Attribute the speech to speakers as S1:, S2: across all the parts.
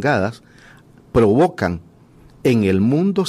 S1: prolongadas provocan en el mundo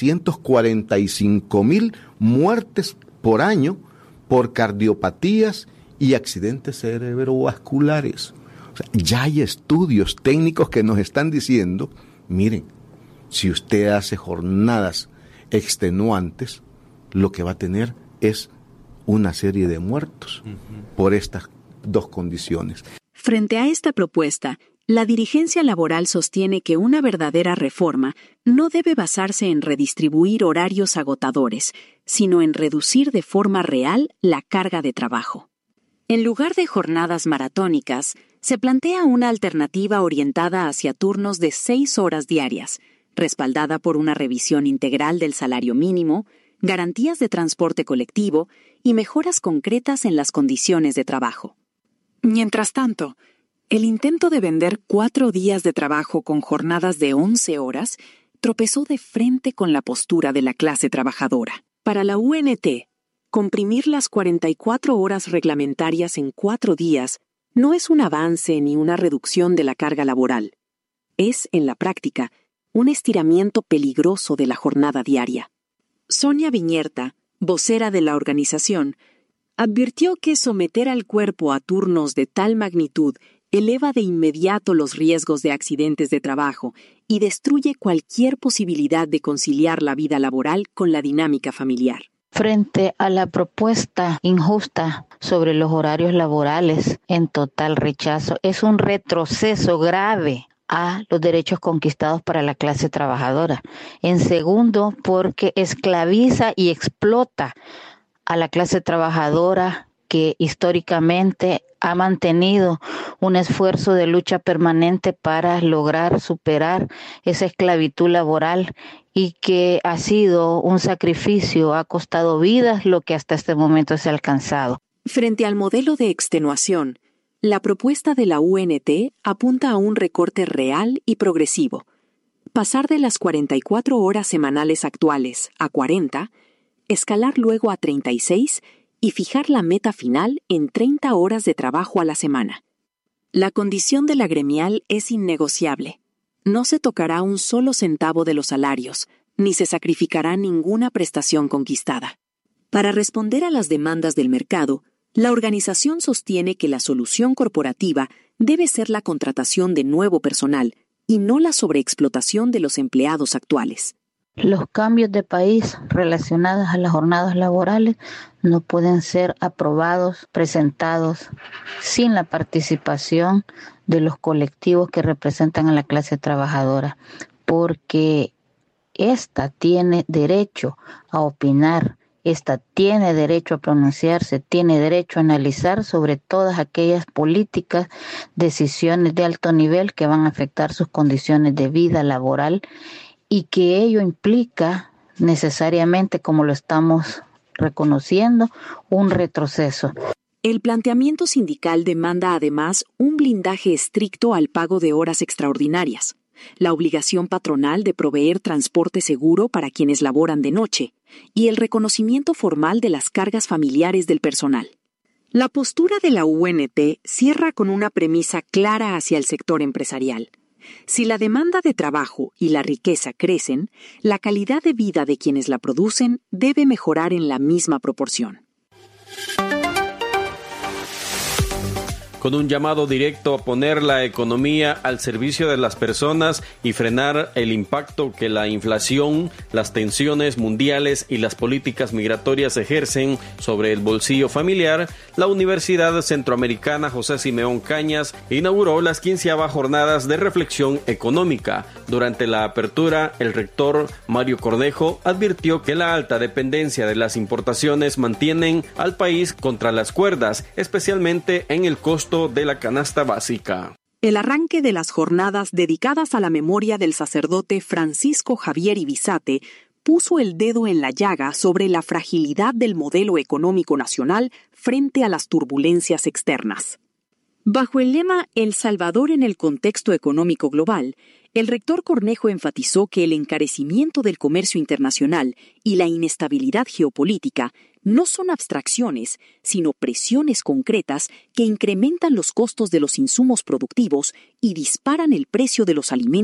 S1: 745,000 muertes por año por cardiopatías y accidentes cerebrovasculares. O sea, ya hay estudios técnicos que nos están diciendo, miren, si usted hace jornadas extenuantes, lo que va a tener es una serie de muertos por estas dos condiciones.
S2: Frente a esta propuesta, la dirigencia laboral sostiene que una verdadera reforma no debe basarse en redistribuir horarios agotadores, sino en reducir de forma real la carga de trabajo. En lugar de jornadas maratónicas, se plantea una alternativa orientada hacia turnos de 6 horas diarias, respaldada por una revisión integral del salario mínimo, garantías de transporte colectivo y mejoras concretas en las condiciones de trabajo. Mientras tanto, el intento de vender 4 días de trabajo con jornadas de 11 horas tropezó de frente con la postura de la clase trabajadora. Para la UNT, comprimir las 44 horas reglamentarias en 4 días no es un avance ni una reducción de la carga laboral. Es, en la práctica, un estiramiento peligroso de la jornada diaria. Sonia Viñerta, vocera de la organización, advirtió que someter al cuerpo a turnos de tal magnitud eleva de inmediato los riesgos de accidentes de trabajo y destruye cualquier posibilidad de conciliar la vida laboral con la dinámica familiar.
S3: Frente a la propuesta injusta sobre los horarios laborales, en total rechazo, es un retroceso grave a los derechos conquistados para la clase trabajadora. En segundo, porque esclaviza y explota a la clase trabajadora que históricamente ha mantenido un esfuerzo de lucha permanente para lograr superar esa esclavitud laboral y que ha sido un sacrificio, ha costado vidas lo que hasta este momento se ha alcanzado.
S2: Frente al modelo de extenuación, la propuesta de la UNT apunta a un recorte real y progresivo. Pasar de las 44 horas semanales actuales a 40, escalar luego a 36 y fijar la meta final en 30 horas de trabajo a la semana. La condición de la gremial es innegociable. No se tocará un solo centavo de los salarios, ni se sacrificará ninguna prestación conquistada. Para responder a las demandas del mercado, la organización sostiene que la solución corporativa debe ser la contratación de nuevo personal y no la sobreexplotación de los empleados actuales.
S3: Los cambios de país relacionados a las jornadas laborales no pueden ser aprobados, presentados sin la participación de los colectivos que representan a la clase trabajadora, porque ésta tiene derecho a opinar, ésta tiene derecho a pronunciarse, tiene derecho a analizar sobre todas aquellas políticas, decisiones de alto nivel que van a afectar sus condiciones de vida laboral y que ello implica necesariamente, como lo estamos reconociendo, un retroceso.
S2: El planteamiento sindical demanda además un blindaje estricto al pago de horas extraordinarias, la obligación patronal de proveer transporte seguro para quienes laboran de noche y el reconocimiento formal de las cargas familiares del personal. La postura de la UNT cierra con una premisa clara hacia el sector empresarial. Si la demanda de trabajo y la riqueza crecen, la calidad de vida de quienes la producen debe mejorar en la misma proporción.
S4: Con un llamado directo a poner la economía al servicio de las personas y frenar el impacto que la inflación, las tensiones mundiales y las políticas migratorias ejercen sobre el bolsillo familiar, la Universidad Centroamericana José Simeón Cañas inauguró las 15ª jornadas de reflexión económica. Durante la apertura, el rector Mario Cornejo advirtió que la alta dependencia de las importaciones mantienen al país contra las cuerdas, especialmente en el costo de la canasta básica.
S2: El arranque de las jornadas dedicadas a la memoria del sacerdote Francisco Javier Ibizate puso el dedo en la llaga sobre la fragilidad del modelo económico nacional frente a las turbulencias externas. Bajo el lema El Salvador en el contexto económico global, el rector Cornejo enfatizó que el encarecimiento del comercio internacional y la inestabilidad geopolítica no son abstracciones, sino presiones concretas que incrementan los costos de los insumos productivos y disparan el precio de los alimentos